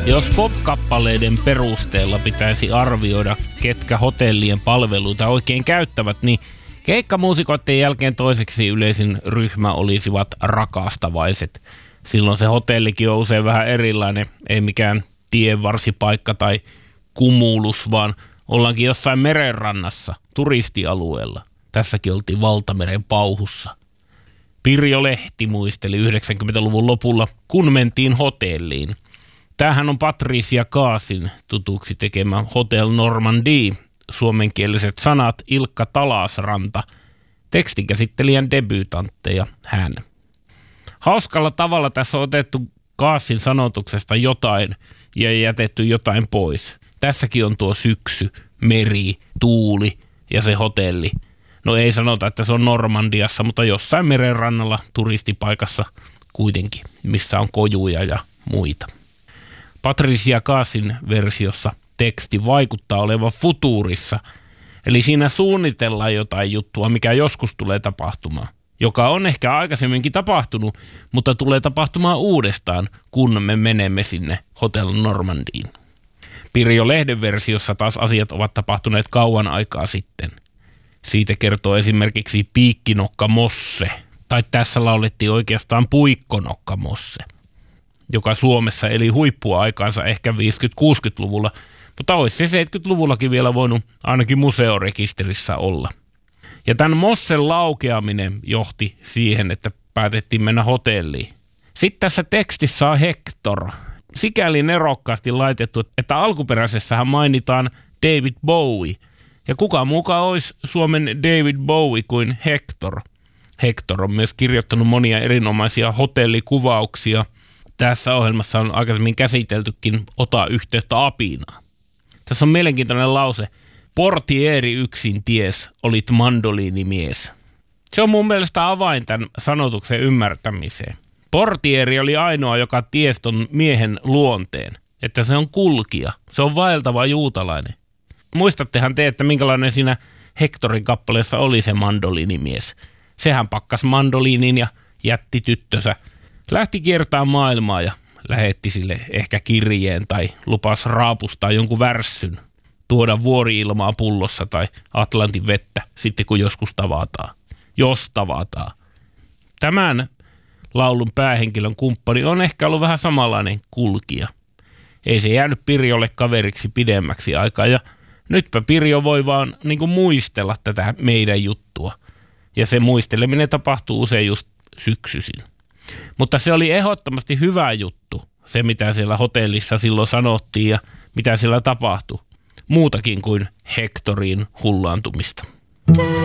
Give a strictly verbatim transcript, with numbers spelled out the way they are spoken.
Jos pop-kappaleiden perusteella pitäisi arvioida, ketkä hotellien palveluita oikein käyttävät, niin keikkamuusikoiden jälkeen toiseksi yleisin ryhmä olisivat rakastavaiset. Silloin se hotellikin on usein vähän erilainen, ei mikään tienvarsipaikka tai kumulus, vaan ollaankin jossain merenrannassa, turistialueella. Tässäkin oltiin Valtameren pauhussa. Pirjo Lehti muisteli yhdeksänkymmentäluvun lopulla, kun mentiin hotelliin. Tämähän on Patricia Kaasin tutuksi tekemä Hotel Normandie, suomenkieliset sanat Ilkka Talasranta, tekstinkäsittelijän debyytantteja hän. Hauskalla tavalla tässä on otettu Kaasin sanotuksesta jotain ja jätetty jotain pois. Tässäkin on tuo syksy, meri, tuuli ja se hotelli. No ei sanota, että se on Normandiassa, mutta jossain merenrannalla turistipaikassa kuitenkin, missä on kojuja ja muita. Patricia Kaasin versiossa teksti vaikuttaa olevan futuurissa, eli siinä suunnitellaan jotain juttua, mikä joskus tulee tapahtumaan, joka on ehkä aikaisemminkin tapahtunut, mutta tulee tapahtumaan uudestaan, kun me menemme sinne Hotel Normandiin. Pirjo Lehden versiossa taas asiat ovat tapahtuneet kauan aikaa sitten. Siitä kertoo esimerkiksi Piikkinokka Mosse, tai tässä laulettiin oikeastaan Puikkonokka Mosse, joka Suomessa eli huippuaikaansa ehkä viisikymmentä-kuusikymmentäluvulla, mutta olisi se seitsemänkymmentäluvullakin vielä voinut ainakin museorekisterissä olla. Ja tämän Mossen laukeaminen johti siihen, että päätettiin mennä hotelliin. Sitten tässä tekstissä on Hector. Sikäli nerokkaasti laitettu, että alkuperäisessähän mainitaan David Bowie. Ja kuka mukaan olisi Suomen David Bowie kuin Hector. Hector on myös kirjoittanut monia erinomaisia hotellikuvauksia. Tässä ohjelmassa on aikaisemmin käsiteltykin Ota yhteyttä apinaan. Tässä on mielenkiintoinen lause. Portieri yksin ties, olit mandoliinimies. Se on mun mielestä avain tämän sanotuksen ymmärtämiseen. Portieri oli ainoa, joka tiesi ton miehen luonteen, että se on kulkija, se on vaeltava juutalainen. Muistattehan te, että minkälainen siinä Hectorin kappaleessa oli se mandoliinimies. Sehän pakkas mandoliinin ja jätti tyttönsä. Lähti kiertämään maailmaa ja lähetti sille ehkä kirjeen tai lupasi raapustaa jonkun värssyn, tuoda vuori-ilmaa pullossa tai Atlantin vettä sitten kun joskus tavataan. Jos tavataan. Tämän laulun päähenkilön kumppani on ehkä ollut vähän samanlainen kulkija. Ei se jäänyt Pirjolle kaveriksi pidemmäksi aikaa ja nytpä Pirjo voi vaan niin kuin muistella tätä meidän juttua. Ja se muisteleminen tapahtuu usein just syksyisin. Mutta se oli ehdottomasti hyvä juttu, se mitä siellä hotellissa silloin sanottiin ja mitä siellä tapahtui. Muutakin kuin Hectorin hullaantumista.